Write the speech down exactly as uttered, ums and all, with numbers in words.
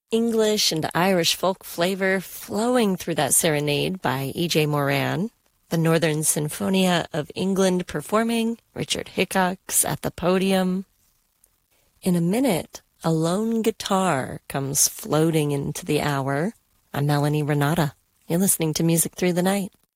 English and Irish folk flavor flowing through that serenade by E J. Moran. The Northern Sinfonia of England performing, Richard Hickox at the podium. In a minute, a lone guitar comes floating into the hour. I'm Melanie Renata. You're listening to Music Through the Night.